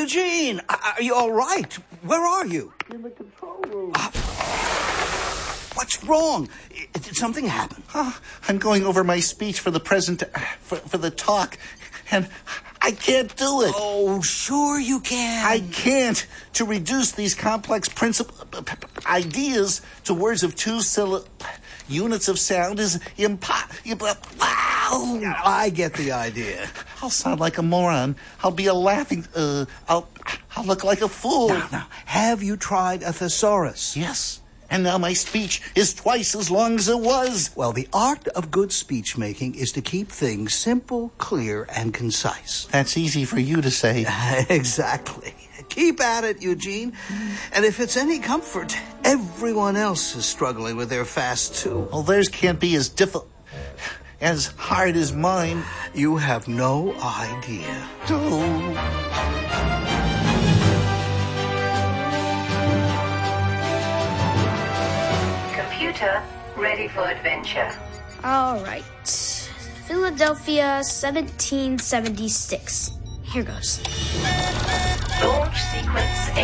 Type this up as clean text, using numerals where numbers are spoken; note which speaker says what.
Speaker 1: Eugene, are you all right? Where are you?
Speaker 2: In the control room.
Speaker 1: What's wrong? Did something happen?
Speaker 3: I'm going over my speech for the for the talk, and I can't do it.
Speaker 1: Oh, sure you can.
Speaker 3: I can't. To reduce these complex ideas to words of two units of sound is impossible. Wow!
Speaker 1: I get the idea.
Speaker 3: I'll sound like a moron. I'll be a laughing. I'll look like a fool.
Speaker 1: Now, have you tried a thesaurus?
Speaker 3: Yes. And now my speech is twice as long as it was.
Speaker 1: Well, the art of good speech making is to keep things simple, clear, and concise.
Speaker 3: That's easy for you to say.
Speaker 1: Exactly. Keep at it, Eugene. And if it's any comfort, everyone else is struggling with their fast, too.
Speaker 3: Well, theirs can't be as hard as mine.
Speaker 1: You have no idea.
Speaker 4: Computer ready for adventure.
Speaker 5: All right. Philadelphia, 1776. Here goes.
Speaker 4: Launch sequence